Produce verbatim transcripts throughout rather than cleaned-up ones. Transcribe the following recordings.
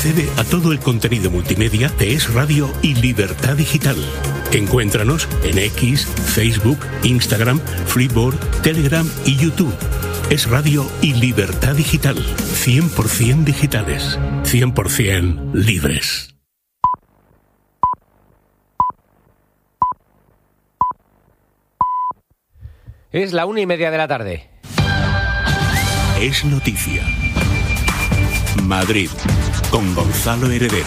Accede a todo el contenido multimedia de Es Radio y Libertad Digital. Encuéntranos en X, Facebook, Instagram, Freeboard, Telegram y YouTube. Es Radio y Libertad Digital. cien por ciento digitales. cien por ciento libres. Es la una y media de la tarde. Es noticia. Madrid, con Gonzalo Heredero.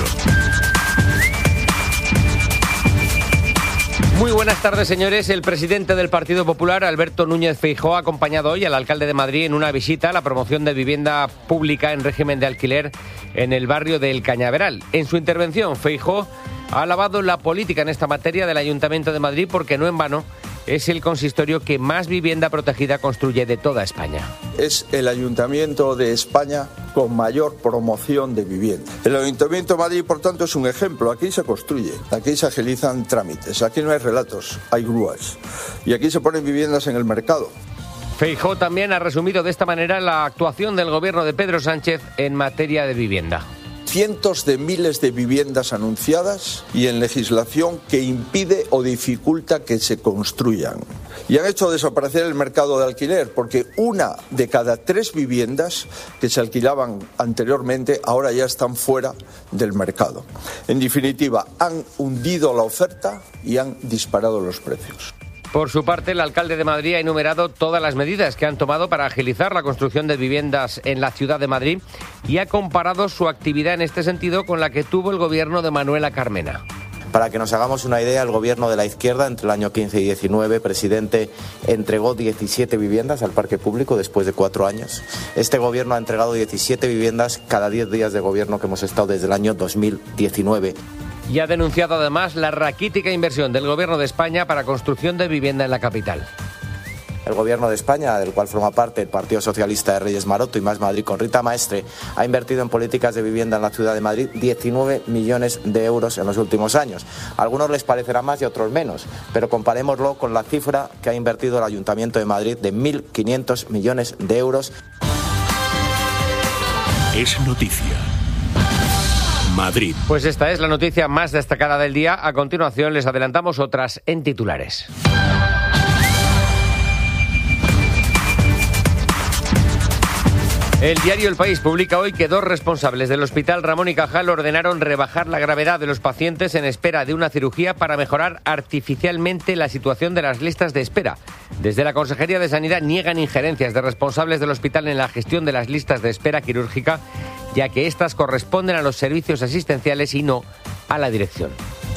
Muy buenas tardes, señores. El presidente del Partido Popular, Alberto Núñez Feijóo, ha acompañado hoy al alcalde de Madrid en una visita a la promoción de vivienda pública en régimen de alquiler en el barrio del Cañaveral. En su intervención, Feijóo ha alabado la política en esta materia del Ayuntamiento de Madrid porque no en vano es el consistorio que más vivienda protegida construye de toda España. Es el Ayuntamiento de España con mayor promoción de vivienda. El Ayuntamiento de Madrid, por tanto, es un ejemplo. Aquí se construye, aquí se agilizan trámites, aquí no hay relatos, hay grúas. Y aquí se ponen viviendas en el mercado. Feijóo también ha resumido de esta manera la actuación del gobierno de Pedro Sánchez en materia de vivienda. Cientos de miles de viviendas anunciadas y en legislación que impide o dificulta que se construyan. Y han hecho desaparecer el mercado de alquiler, porque una de cada tres viviendas que se alquilaban anteriormente ahora ya están fuera del mercado. En definitiva, han hundido la oferta y han disparado los precios. Por su parte, el alcalde de Madrid ha enumerado todas las medidas que han tomado para agilizar la construcción de viviendas en la ciudad de Madrid y ha comparado su actividad en este sentido con la que tuvo el gobierno de Manuela Carmena. Para que nos hagamos una idea, el gobierno de la izquierda, entre el año quince y diecinueve, presidente, entregó diecisiete viviendas al parque público después de cuatro años. Este gobierno ha entregado diecisiete viviendas cada diez días de gobierno que hemos estado desde el año dos mil diecinueve. Y ha denunciado además la raquítica inversión del Gobierno de España para construcción de vivienda en la capital. El Gobierno de España, del cual forma parte el Partido Socialista de Reyes Maroto y Más Madrid con Rita Maestre, ha invertido en políticas de vivienda en la ciudad de Madrid diecinueve millones de euros en los últimos años. A algunos les parecerá más y a otros menos, pero comparémoslo con la cifra que ha invertido el Ayuntamiento de Madrid de mil quinientos millones de euros. Es noticia. Madrid. Pues esta es la noticia más destacada del día. A continuación les adelantamos otras en titulares. El diario El País publica hoy que dos responsables del Hospital Ramón y Cajal ordenaron rebajar la gravedad de los pacientes en espera de una cirugía para mejorar artificialmente la situación de las listas de espera. Desde la Consejería de Sanidad niegan injerencias de responsables del hospital en la gestión de las listas de espera quirúrgica, ya que éstas corresponden a los servicios asistenciales y no a la dirección.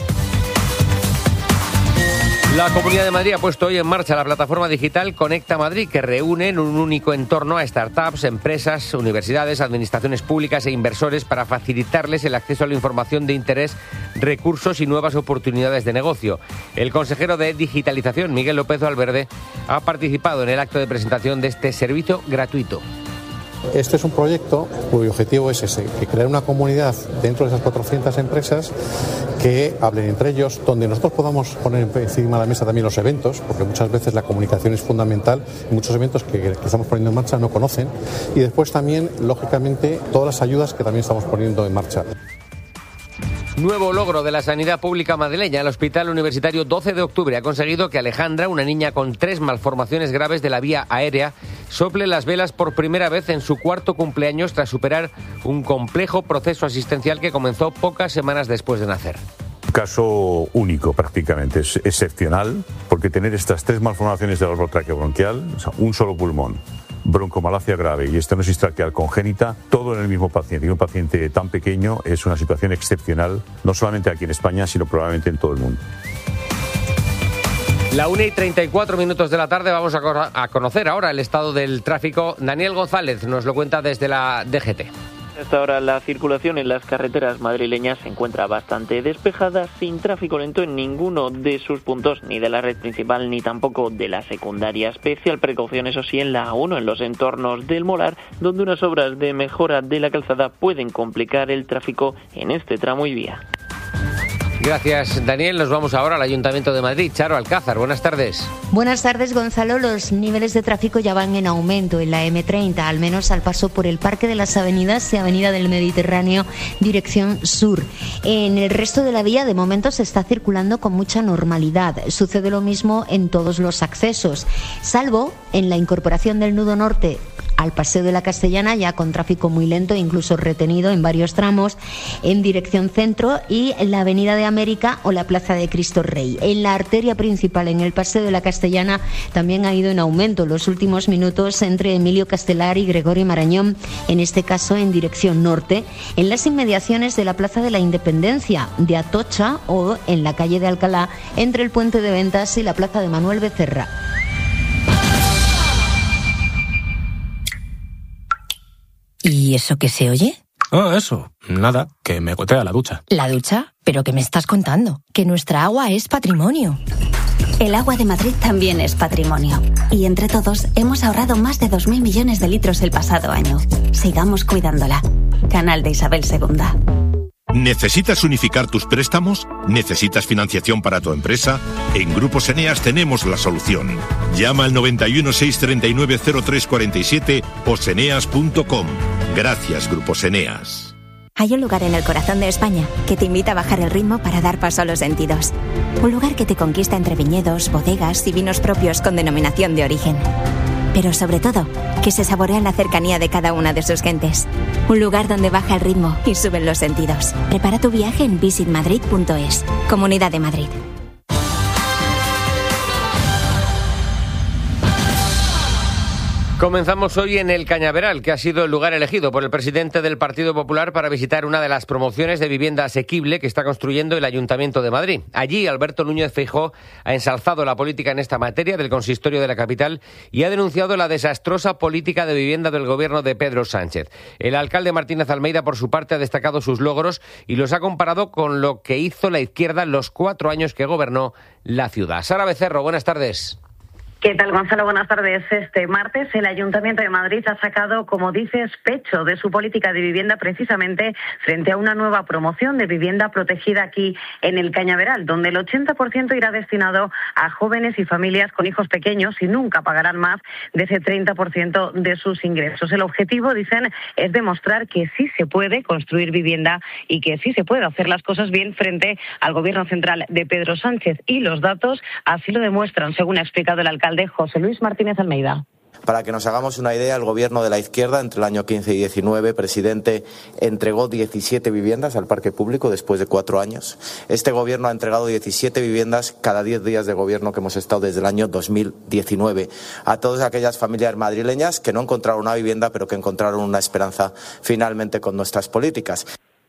La Comunidad de Madrid ha puesto hoy en marcha la plataforma digital Conecta Madrid, que reúne en un único entorno a startups, empresas, universidades, administraciones públicas e inversores para facilitarles el acceso a la información de interés, recursos y nuevas oportunidades de negocio. El consejero de Digitalización, Miguel López Valverde, ha participado en el acto de presentación de este servicio gratuito. Este es un proyecto cuyo objetivo es ese, que crear una comunidad dentro de esas cuatrocientas empresas que hablen entre ellos, donde nosotros podamos poner encima de la mesa también los eventos, porque muchas veces la comunicación es fundamental y muchos eventos que, que estamos poniendo en marcha no conocen, y después también, lógicamente, todas las ayudas que también estamos poniendo en marcha. Nuevo logro de la sanidad pública madrileña. El Hospital Universitario doce de octubre ha conseguido que Alejandra, una niña con tres malformaciones graves de la vía aérea, sople las velas por primera vez en su cuarto cumpleaños tras superar un complejo proceso asistencial que comenzó pocas semanas después de nacer. Un caso único prácticamente, es excepcional, porque tener estas tres malformaciones del árbol traqueobronquial, o sea, un solo pulmón, broncomalacia grave y estenosis traqueal congénita, todo en el mismo paciente. Y un paciente tan pequeño es una situación excepcional, no solamente aquí en España, sino probablemente en todo el mundo. La una y treinta y cuatro minutos de la tarde, vamos a, co- a conocer ahora el estado del tráfico. Daniel González nos lo cuenta desde la D G T. Hasta ahora la circulación en las carreteras madrileñas se encuentra bastante despejada, sin tráfico lento en ninguno de sus puntos, ni de la red principal ni tampoco de la secundaria. Especial precaución, eso sí, en la A uno, en los entornos del Molar, donde unas obras de mejora de la calzada pueden complicar el tráfico en este tramo y vía. Gracias, Daniel. Nos vamos ahora al Ayuntamiento de Madrid. Charo Alcázar, buenas tardes. Buenas tardes, Gonzalo. Los niveles de tráfico ya van en aumento en la eme treinta, al menos al paso por el Parque de las Avenidas y Avenida del Mediterráneo, dirección sur. En el resto de la vía, de momento, se está circulando con mucha normalidad. Sucede lo mismo en todos los accesos, salvo en la incorporación del nudo norte al Paseo de la Castellana, ya con tráfico muy lento, incluso retenido en varios tramos, en dirección centro, y en la Avenida de América o la Plaza de Cristo Rey. En la arteria principal, en el Paseo de la Castellana, también ha ido en aumento los últimos minutos entre Emilio Castelar y Gregorio Marañón, en este caso en dirección norte, en las inmediaciones de la Plaza de la Independencia de Atocha o en la calle de Alcalá, entre el Puente de Ventas y la Plaza de Manuel Becerra. ¿Y eso qué se oye? Ah, eso. Nada, que me gotea la ducha. ¿La ducha? ¿Pero qué me estás contando? Que nuestra agua es patrimonio. El agua de Madrid también es patrimonio. Y entre todos hemos ahorrado más de dos mil millones de litros el pasado año. Sigamos cuidándola. Canal de Isabel segunda. ¿Necesitas unificar tus préstamos? ¿Necesitas financiación para tu empresa? En Grupos Eneas tenemos la solución. Llama al noventa y uno, seiscientos treinta y nueve, cero tres cuarenta y siete o seneas punto com. Gracias, Grupos Eneas. Hay un lugar en el corazón de España que te invita a bajar el ritmo para dar paso a los sentidos. Un lugar que te conquista entre viñedos, bodegas y vinos propios con denominación de origen. Pero sobre todo, que se saborea en la cercanía de cada una de sus gentes. Un lugar donde baja el ritmo y suben los sentidos. Prepara tu viaje en visit madrid punto es. Comunidad de Madrid. Comenzamos hoy en el Cañaveral, que ha sido el lugar elegido por el presidente del Partido Popular para visitar una de las promociones de vivienda asequible que está construyendo el Ayuntamiento de Madrid. Allí, Alberto Núñez Feijóo ha ensalzado la política en esta materia del consistorio de la capital y ha denunciado la desastrosa política de vivienda del gobierno de Pedro Sánchez. El alcalde Martínez Almeida, por su parte, ha destacado sus logros y los ha comparado con lo que hizo la izquierda en los cuatro años que gobernó la ciudad. Sara Becerro, buenas tardes. ¿Qué tal, Gonzalo? Buenas tardes. Este martes el Ayuntamiento de Madrid ha sacado, como dices, pecho de su política de vivienda precisamente frente a una nueva promoción de vivienda protegida aquí en el Cañaveral, donde el ochenta por ciento irá destinado a jóvenes y familias con hijos pequeños y nunca pagarán más de ese treinta por ciento de sus ingresos. El objetivo, dicen, es demostrar que sí se puede construir vivienda y que sí se puede hacer las cosas bien frente al gobierno central de Pedro Sánchez. Y los datos así lo demuestran, según ha explicado el alcalde de José Luis Martínez Almeida. Para que nos hagamos una idea, el gobierno de la izquierda, entre el año quince y diecinueve, presidente, entregó diecisiete viviendas al parque público después de cuatro años. Este gobierno ha entregado diecisiete viviendas cada diez días de gobierno que hemos estado desde el año dos mil diecinueve a todas aquellas familias madrileñas que no encontraron una vivienda, pero que encontraron una esperanza finalmente con nuestras políticas.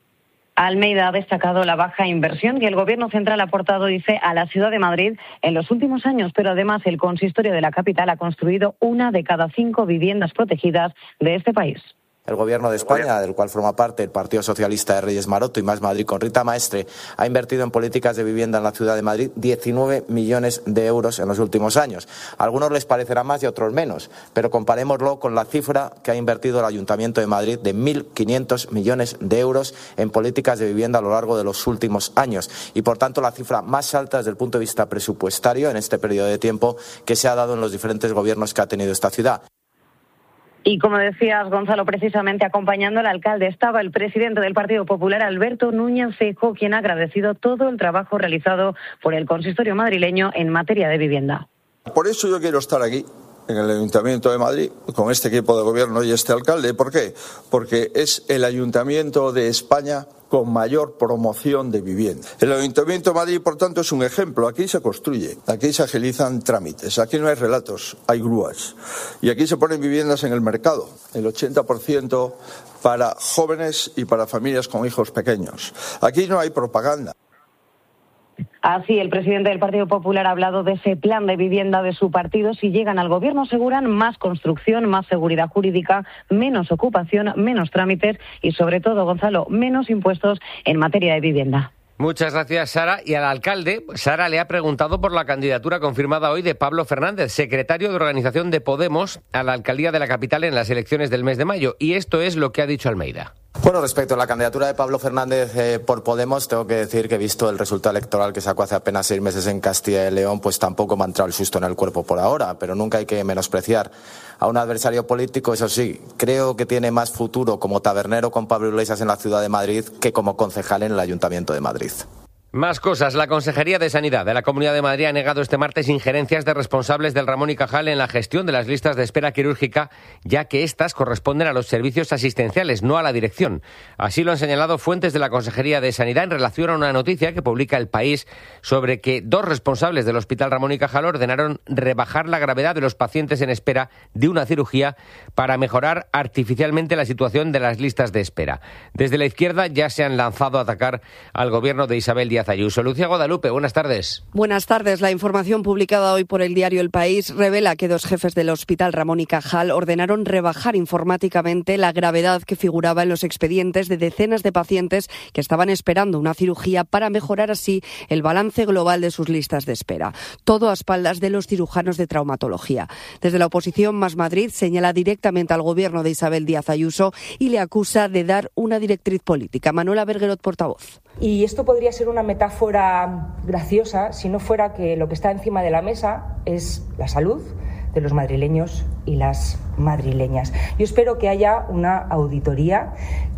Almeida ha destacado la baja inversión que el Gobierno central ha aportado, dice, a la ciudad de Madrid en los últimos años, pero además el consistorio de la capital ha construido una de cada cinco viviendas protegidas de este país. El Gobierno de España, del cual forma parte el Partido Socialista de Reyes Maroto y Más Madrid con Rita Maestre, ha invertido en políticas de vivienda en la ciudad de Madrid diecinueve millones de euros en los últimos años. A algunos les parecerá más y a otros menos, pero comparémoslo con la cifra que ha invertido el Ayuntamiento de Madrid de mil quinientos millones de euros en políticas de vivienda a lo largo de los últimos años. Y por tanto la cifra más alta desde el punto de vista presupuestario en este periodo de tiempo que se ha dado en los diferentes gobiernos que ha tenido esta ciudad. Y como decías, Gonzalo, precisamente acompañando al alcalde estaba el presidente del Partido Popular, Alberto Núñez Feijóo, quien ha agradecido todo el trabajo realizado por el consistorio madrileño en materia de vivienda. Por eso yo quiero estar aquí, en el Ayuntamiento de Madrid, con este equipo de gobierno y este alcalde. ¿Por qué? Porque es el Ayuntamiento de España con mayor promoción de vivienda. El Ayuntamiento de Madrid, por tanto, es un ejemplo. Aquí se construye, aquí se agilizan trámites, aquí no hay relatos, hay grúas. Y aquí se ponen viviendas en el mercado, el ochenta por ciento para jóvenes y para familias con hijos pequeños. Aquí no hay propaganda. Así, el presidente del Partido Popular ha hablado de ese plan de vivienda de su partido. Si llegan al gobierno, aseguran más construcción, más seguridad jurídica, menos ocupación, menos trámites y, sobre todo, Gonzalo, menos impuestos en materia de vivienda. Muchas gracias, Sara. Y al alcalde, Sara le ha preguntado por la candidatura confirmada hoy de Pablo Fernández, secretario de organización de Podemos, a la alcaldía de la capital en las elecciones del mes de mayo. Y esto es lo que ha dicho Almeida. Bueno, respecto a la candidatura de Pablo Fernández eh, por Podemos, tengo que decir que, visto el resultado electoral que sacó hace apenas seis meses en Castilla y León, pues tampoco me ha entrado el susto en el cuerpo por ahora, pero nunca hay que menospreciar a un adversario político. Eso sí, creo que tiene más futuro como tabernero con Pablo Iglesias en la ciudad de Madrid que como concejal en el Ayuntamiento de Madrid. Más cosas. La Consejería de Sanidad de la Comunidad de Madrid ha negado este martes injerencias de responsables del Ramón y Cajal en la gestión de las listas de espera quirúrgica, ya que éstas corresponden a los servicios asistenciales, no a la dirección. Así lo han señalado fuentes de la Consejería de Sanidad en relación a una noticia que publica El País sobre que dos responsables del Hospital Ramón y Cajal ordenaron rebajar la gravedad de los pacientes en espera de una cirugía para mejorar artificialmente la situación de las listas de espera. Desde la izquierda ya se han lanzado a atacar al gobierno de Isabel Díaz Ayuso. Lucía Guadalupe, buenas tardes. Buenas tardes. La información publicada hoy por el diario El País revela que dos jefes del Hospital Ramón y Cajal ordenaron rebajar informáticamente la gravedad que figuraba en los expedientes de decenas de pacientes que estaban esperando una cirugía para mejorar así el balance global de sus listas de espera. Todo a espaldas de los cirujanos de traumatología. Desde la oposición, Más Madrid señala directamente al gobierno de Isabel Díaz Ayuso y le acusa de dar una directriz política. Manuela Berguerot, portavoz. Y esto podría ser una metáfora graciosa si no fuera que lo que está encima de la mesa es la salud de los madrileños y las madrileñas. Yo espero que haya una auditoría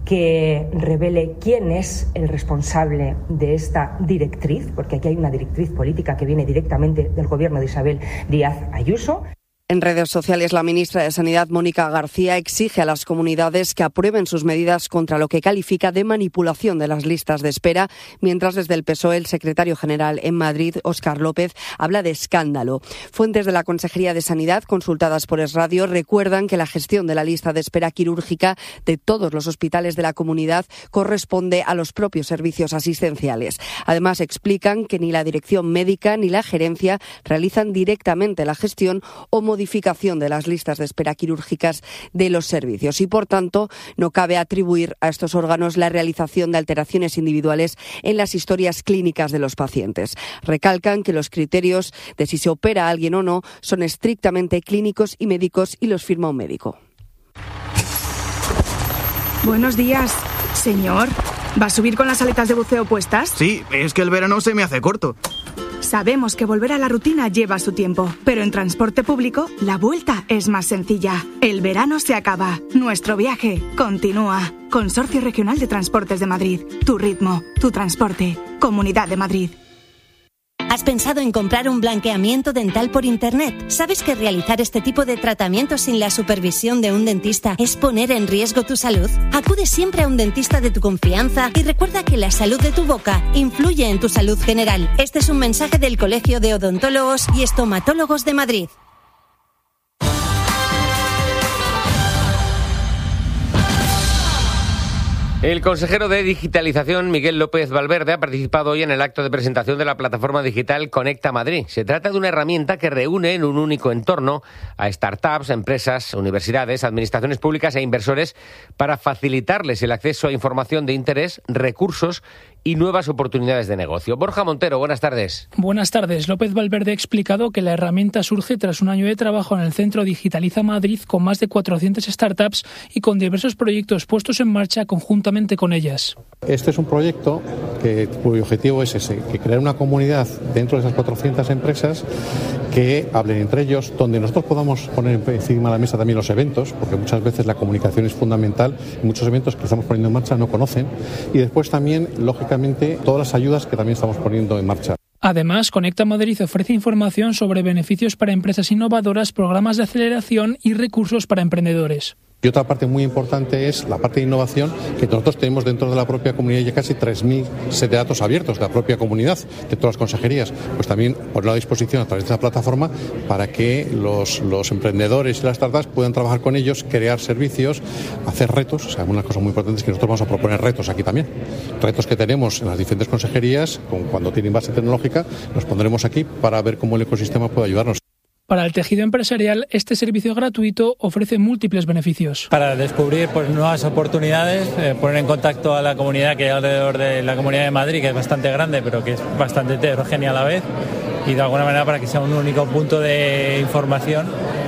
que revele quién es el responsable de esta directriz, porque aquí hay una directriz política que viene directamente del gobierno de Isabel Díaz Ayuso. En redes sociales, la ministra de Sanidad, Mónica García, exige a las comunidades que aprueben sus medidas contra lo que califica de manipulación de las listas de espera, mientras desde el P S O E el secretario general en Madrid, Óscar López, habla de escándalo. Fuentes de la Consejería de Sanidad, consultadas por Es Radio, recuerdan que la gestión de la lista de espera quirúrgica de todos los hospitales de la comunidad corresponde a los propios servicios asistenciales. Además, explican que ni la dirección médica ni la gerencia realizan directamente la gestión o modificación modificación de las listas de espera quirúrgicas de los servicios y, por tanto, no cabe atribuir a estos órganos la realización de alteraciones individuales en las historias clínicas de los pacientes. Recalcan que los criterios de si se opera a alguien o no son estrictamente clínicos y médicos y los firma un médico. Buenos días, señor. ¿Va a subir con las aletas de buceo puestas? Sí, es que el verano se me hace corto. Sabemos que volver a la rutina lleva su tiempo, pero en transporte público la vuelta es más sencilla. El verano se acaba, nuestro viaje continúa. Consorcio Regional de Transportes de Madrid. Tu ritmo, tu transporte. Comunidad de Madrid. ¿Has pensado en comprar un blanqueamiento dental por internet? ¿Sabes que realizar este tipo de tratamientos sin la supervisión de un dentista es poner en riesgo tu salud? Acude siempre a un dentista de tu confianza y recuerda que la salud de tu boca influye en tu salud general. Este es un mensaje del Colegio de Odontólogos y Estomatólogos de Madrid. El consejero de Digitalización, Miguel López Valverde, ha participado hoy en el acto de presentación de la plataforma digital Conecta Madrid. Se trata de una herramienta que reúne en un único entorno a startups, empresas, universidades, administraciones públicas e inversores para facilitarles el acceso a información de interés, recursos y nuevas oportunidades de negocio. Borja Montero, buenas tardes. Buenas tardes. López Valverde ha explicado que la herramienta surge tras un año de trabajo en el Centro Digitaliza Madrid con más de cuatrocientas startups y con diversos proyectos puestos en marcha conjuntamente con ellas. Este es un proyecto que, cuyo objetivo es ese, que crear una comunidad dentro de esas cuatrocientas empresas que hablen entre ellos, donde nosotros podamos poner encima de la mesa también los eventos, porque muchas veces la comunicación es fundamental, y muchos eventos que estamos poniendo en marcha no conocen, y después también, lógicamente, todas las ayudas que también estamos poniendo en marcha. Además, Conecta Madrid ofrece información sobre beneficios para empresas innovadoras, programas de aceleración y recursos para emprendedores. Y otra parte muy importante es la parte de innovación que nosotros tenemos dentro de la propia comunidad, ya casi tres mil set de datos abiertos de la propia comunidad, de todas las consejerías, pues también ponerlo a disposición a través de esa plataforma para que los, los emprendedores y las startups puedan trabajar con ellos, crear servicios, hacer retos. O sea, una cosa muy importante es que nosotros vamos a proponer retos aquí también. Retos que tenemos en las diferentes consejerías, con, cuando tienen base tecnológica, los pondremos aquí para ver cómo el ecosistema puede ayudarnos. Para el tejido empresarial, este servicio gratuito ofrece múltiples beneficios. Para descubrir pues, nuevas oportunidades, eh, poner en contacto a la comunidad que hay alrededor de la Comunidad de Madrid, que es bastante grande, pero que es bastante heterogénea a la vez, y de alguna manera para que sea un único punto de información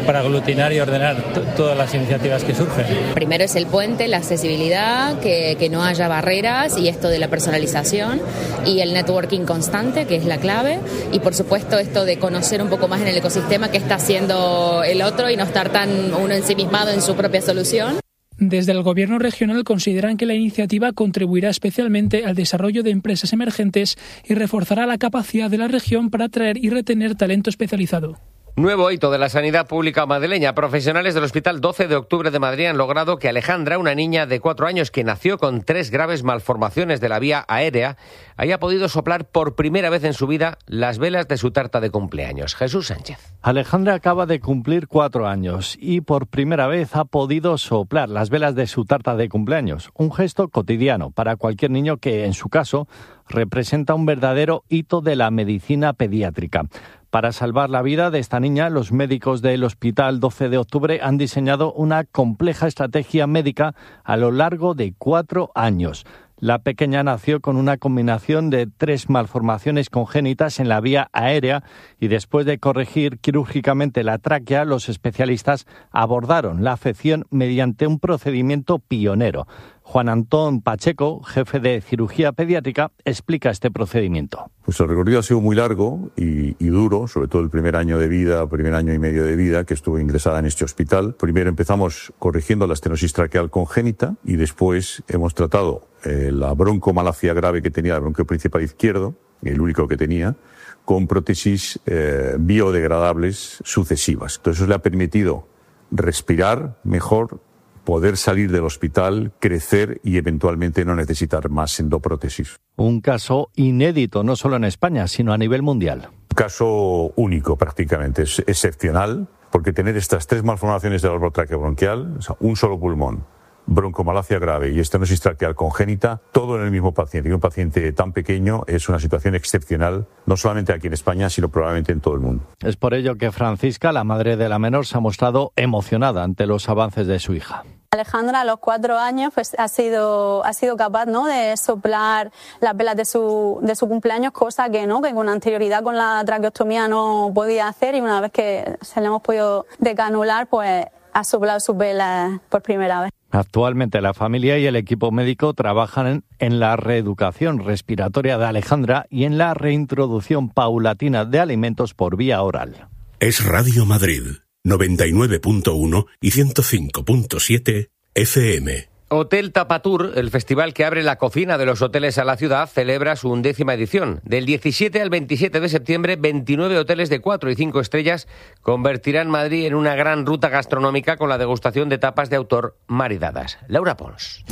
para aglutinar y ordenar t- todas las iniciativas que surgen. Primero es el puente, la accesibilidad, que, que no haya barreras y esto de la personalización y el networking constante, que es la clave, y por supuesto esto de conocer un poco más en el ecosistema qué está haciendo el otro y no estar tan uno ensimismado en su propia solución. Desde el Gobierno regional consideran que la iniciativa contribuirá especialmente al desarrollo de empresas emergentes y reforzará la capacidad de la región para atraer y retener talento especializado. Nuevo hito de la sanidad pública madrileña. Profesionales del Hospital doce de octubre de Madrid han logrado que Alejandra, una niña de cuatro años que nació con tres graves malformaciones de la vía aérea, haya podido soplar por primera vez en su vida las velas de su tarta de cumpleaños. Jesús Sánchez. Alejandra acaba de cumplir cuatro años y por primera vez ha podido soplar las velas de su tarta de cumpleaños. Un gesto cotidiano para cualquier niño que, en su caso, representa un verdadero hito de la medicina pediátrica. Para salvar la vida de esta niña, los médicos del Hospital doce de octubre han diseñado una compleja estrategia médica a lo largo de cuatro años. La pequeña nació con una combinación de tres malformaciones congénitas en la vía aérea y después de corregir quirúrgicamente la tráquea, los especialistas abordaron la afección mediante un procedimiento pionero. Juan Antón Pacheco, jefe de cirugía pediátrica, explica este procedimiento. Pues el recorrido ha sido muy largo y, y duro, sobre todo el primer año de vida, primer año y medio de vida que estuve ingresada en este hospital. Primero empezamos corrigiendo la estenosis traqueal congénita y después hemos tratado eh, la broncomalacia grave que tenía, el bronquio principal izquierdo, el único que tenía, con prótesis eh, biodegradables sucesivas. Entonces eso le ha permitido respirar mejor, poder salir del hospital, crecer y eventualmente no necesitar más endoprótesis. Un caso inédito, no solo en España, sino a nivel mundial. Un caso único prácticamente, es excepcional, porque tener estas tres malformaciones del árbol traqueobronquial, o sea, un solo pulmón, broncomalacia grave y estenosis traqueal congénita, todo en el mismo paciente. Y un paciente tan pequeño es una situación excepcional, no solamente aquí en España, sino probablemente en todo el mundo. Es por ello que Francisca, la madre de la menor, se ha mostrado emocionada ante los avances de su hija. Alejandra a los cuatro años pues ha sido ha sido capaz, ¿no?, de soplar las velas de su de su cumpleaños, cosa que no que con anterioridad con la traqueostomía no podía hacer, y una vez que se le hemos podido decanular pues ha soplado sus velas por primera vez. Actualmente la familia y el equipo médico trabajan en, en la reeducación respiratoria de Alejandra y en la reintroducción paulatina de alimentos por vía oral. Es Radio Madrid, noventa y nueve punto uno y ciento cinco punto siete F M. Hotel Tapatur, el festival que abre la cocina de los hoteles a la ciudad, celebra su undécima edición. Del diecisiete al veintisiete de septiembre, veintinueve hoteles de cuatro y cinco estrellas convertirán Madrid en una gran ruta gastronómica con la degustación de tapas de autor maridadas. Laura Pons.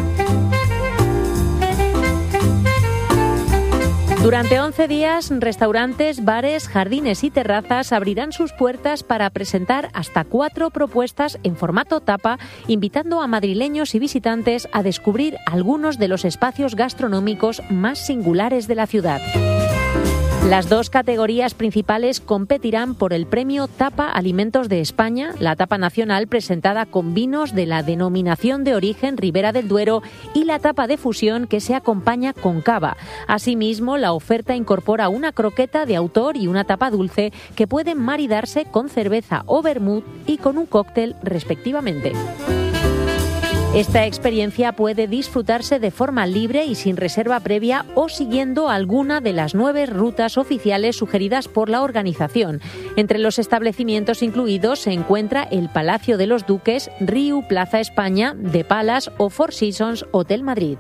Durante once días, restaurantes, bares, jardines y terrazas abrirán sus puertas para presentar hasta cuatro propuestas en formato tapa, invitando a madrileños y visitantes a descubrir algunos de los espacios gastronómicos más singulares de la ciudad. Las dos categorías principales competirán por el premio Tapa Alimentos de España, la tapa nacional presentada con vinos de la denominación de origen Ribera del Duero, y la tapa de fusión que se acompaña con cava. Asimismo, la oferta incorpora una croqueta de autor y una tapa dulce que pueden maridarse con cerveza o vermut y con un cóctel respectivamente. Esta experiencia puede disfrutarse de forma libre y sin reserva previa o siguiendo alguna de las nueve rutas oficiales sugeridas por la organización. Entre los establecimientos incluidos se encuentra el Palacio de los Duques, Riu Plaza España, The Palace o Four Seasons Hotel Madrid.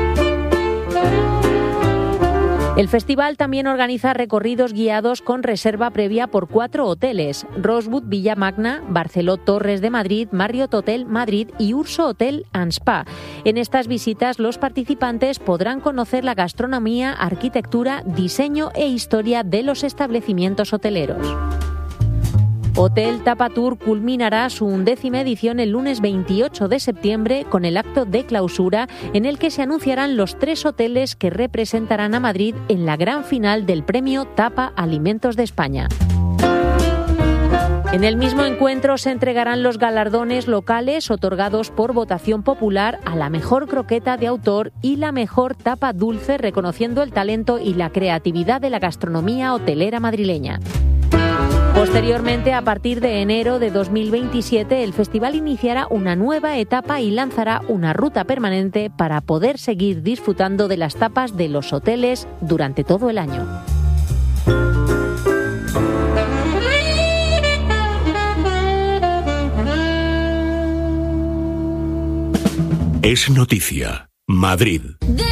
El festival también organiza recorridos guiados con reserva previa por cuatro hoteles: Rosewood Villa Magna, Barceló Torres de Madrid, Marriott Hotel Madrid y Urso Hotel and Spa. En estas visitas los participantes podrán conocer la gastronomía, arquitectura, diseño e historia de los establecimientos hoteleros. Hotel Tapatur culminará su undécima edición el lunes veintiocho de septiembre con el acto de clausura en el que se anunciarán los tres hoteles que representarán a Madrid en la gran final del premio Tapa Alimentos de España. En el mismo encuentro se entregarán los galardones locales otorgados por votación popular a la mejor croqueta de autor y la mejor tapa dulce, reconociendo el talento y la creatividad de la gastronomía hotelera madrileña. Posteriormente, a partir de enero de dos mil veintisiete, el festival iniciará una nueva etapa y lanzará una ruta permanente para poder seguir disfrutando de las tapas de los hoteles durante todo el año. Es noticia. Madrid.